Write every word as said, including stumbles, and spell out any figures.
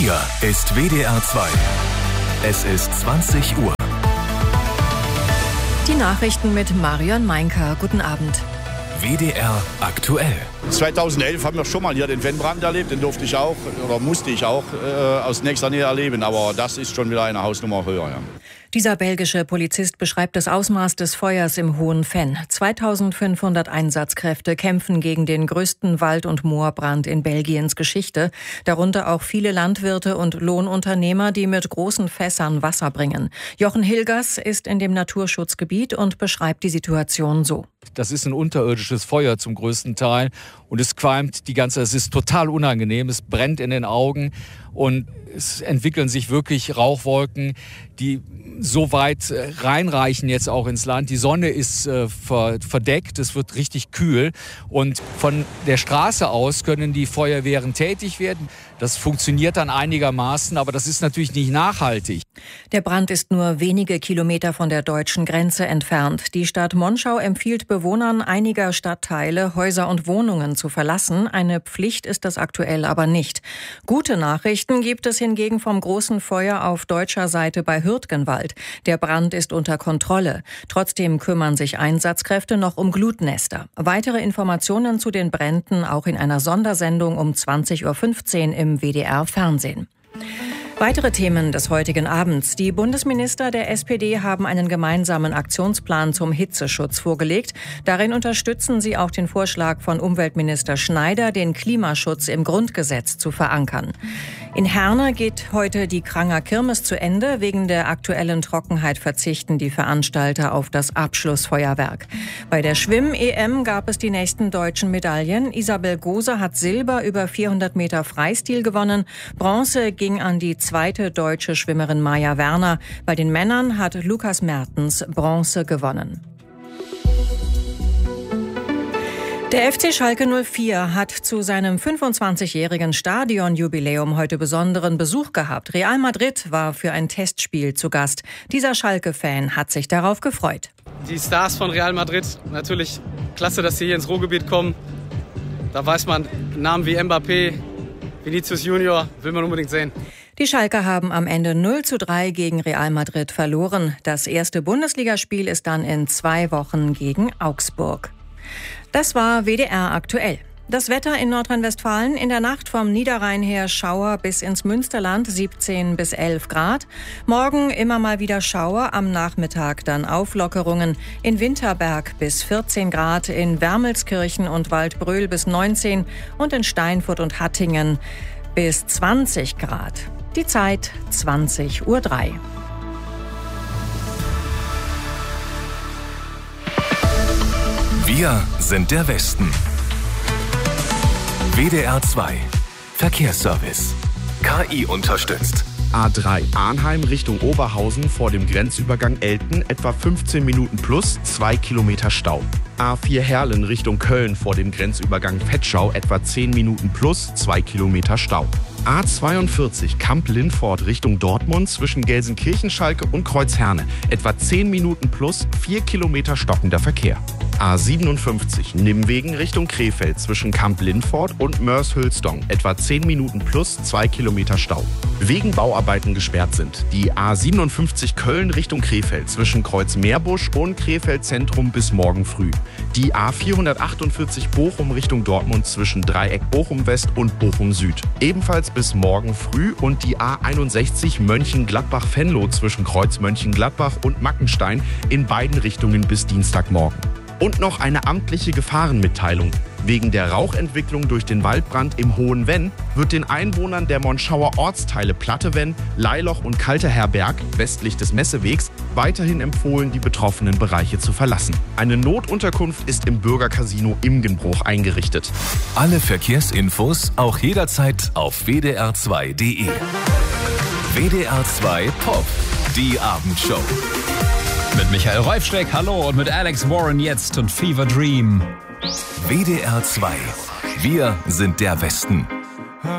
Hier ist W D R zwei. Es ist zwanzig Uhr. Die Nachrichten mit Marion Meinker. Guten Abend. W D R aktuell. zweitausendelf haben wir schon mal hier den Wendbrand erlebt. Den durfte ich auch oder musste ich auch äh, aus nächster Nähe erleben. Aber das ist schon wieder eine Hausnummer höher. Ja. Dieser belgische Polizist beschreibt das Ausmaß des Feuers im Hohen Venn. zweitausendfünfhundert Einsatzkräfte kämpfen gegen den größten Wald- und Moorbrand in Belgiens Geschichte. Darunter auch viele Landwirte und Lohnunternehmer, die mit großen Fässern Wasser bringen. Jochen Hilgers ist in dem Naturschutzgebiet und beschreibt die Situation so. Das ist ein unterirdisches Feuer zum größten Teil und es qualmt die ganze, es ist total unangenehm, es brennt in den Augen und es entwickeln sich wirklich Rauchwolken, die so weit reinreichen jetzt auch ins Land. Die Sonne ist äh, verdeckt, es wird richtig kühl und von der Straße aus können die Feuerwehren tätig werden. Das funktioniert dann einigermaßen, aber das ist natürlich nicht nachhaltig. Der Brand ist nur wenige Kilometer von der deutschen Grenze entfernt. Die Stadt Monschau empfiehlt Bewohnern einiger Stadtteile, Häuser und Wohnungen zu verlassen. Eine Pflicht ist das aktuell aber nicht. Gute Nachrichten gibt es hingegen vom großen Feuer auf deutscher Seite bei Hürtgenwald. Der Brand ist unter Kontrolle. Trotzdem kümmern sich Einsatzkräfte noch um Glutnester. Weitere Informationen zu den Bränden auch in einer Sondersendung um zwanzig Uhr fünfzehn im W D R Fernsehen. Weitere Themen des heutigen Abends. Die Bundesminister der S P D haben einen gemeinsamen Aktionsplan zum Hitzeschutz vorgelegt. Darin unterstützen sie auch den Vorschlag von Umweltminister Schneider, den Klimaschutz im Grundgesetz zu verankern. In Herne geht heute die Kranger Kirmes zu Ende. Wegen der aktuellen Trockenheit verzichten die Veranstalter auf das Abschlussfeuerwerk. Bei der Schwimm-E M gab es die nächsten deutschen Medaillen. Isabel Gose hat Silber über vierhundert Meter Freistil gewonnen. Bronze ging an die zweite deutsche Schwimmerin Maja Werner. Bei den Männern hat Lukas Mertens Bronze gewonnen. Der F C Schalke null vier hat zu seinem fünfundzwanzigjährigen Stadionjubiläum heute besonderen Besuch gehabt. Real Madrid war für ein Testspiel zu Gast. Dieser Schalke-Fan hat sich darauf gefreut. Die Stars von Real Madrid, natürlich klasse, dass sie hier ins Ruhrgebiet kommen. Da weiß man, Namen wie Mbappé, Vinicius Junior, will man unbedingt sehen. Die Schalker haben am Ende null zu drei gegen Real Madrid verloren. Das erste Bundesligaspiel ist dann in zwei Wochen gegen Augsburg. Das war W D R aktuell. Das Wetter in Nordrhein-Westfalen: in der Nacht vom Niederrhein her Schauer bis ins Münsterland, siebzehn bis elf Grad. Morgen immer mal wieder Schauer, am Nachmittag dann Auflockerungen. In Winterberg bis vierzehn Grad, in Wermelskirchen und Waldbröl bis neunzehn und in Steinfurt und Hattingen bis zwanzig Grad. Die Zeit zwanzig Uhr drei. Wir sind der Westen. W D R zwei. Verkehrsservice. K I unterstützt. A drei Arnheim Richtung Oberhausen vor dem Grenzübergang Elten etwa fünfzehn Minuten plus zwei Kilometer Stau. A vier Herlen Richtung Köln vor dem Grenzübergang Vetschau etwa zehn Minuten plus zwei Kilometer Stau. A zweiundvierzig Kamp-Lindfort Richtung Dortmund zwischen Gelsenkirchen-Schalke und Kreuzherne etwa zehn Minuten plus vier Kilometer stockender Verkehr. A siebenundfünfzig Nimwegen Richtung Krefeld zwischen Kamp-Lindfort und Mörs-Hülsdong etwa zehn Minuten plus zwei Kilometer Stau. Wegen Bauarbeiten gesperrt sind die A siebenundfünfzig Köln Richtung Krefeld zwischen Kreuz-Meerbusch und Krefeld Zentrum bis morgen früh. Die A vierhundertachtundvierzig Bochum Richtung Dortmund zwischen Dreieck Bochum West und Bochum Süd ebenfalls bis morgen früh und die A einundsechzig Mönchengladbach-Venlo zwischen Kreuz Mönchengladbach und Mackenstein in beiden Richtungen bis Dienstagmorgen. Und noch eine amtliche Gefahrenmitteilung. Wegen der Rauchentwicklung durch den Waldbrand im Hohen Venn wird den Einwohnern der Monschauer Ortsteile Plattevenn, Leiloch und Kalteherberg westlich des Messewegs weiterhin empfohlen, die betroffenen Bereiche zu verlassen. Eine Notunterkunft ist im Bürgercasino Imgenbruch eingerichtet. Alle Verkehrsinfos auch jederzeit auf w d r zwei punkt d e. W D R zwei Pop, die Abendshow. Mit Michael Reufsteck, hallo, und mit Alex Warren jetzt und Fever Dream. W D R zwei. Wir sind der Westen.